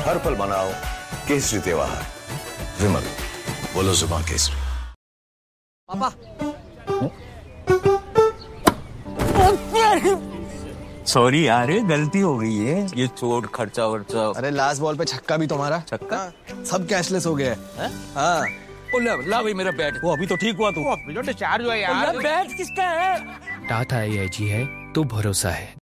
हर पल मनाओ केसरी त्योहार। विमल, बोलो जुबान केसरी। पापा। सॉरी यार, गलती हो गई है। ये चोट खर्चा वर्चा। अरे लास्ट बॉल पे छक्का भी तुम्हारा। छक्का? सब कैशलेस हो गया है। हाँ। ला भाई मेरा बैट। वो अभी तो ठीक हुआ तू। जो डिस्चार्ज हुआ यार। बैट किसका है? टाटा AIG है तो भरोसा है।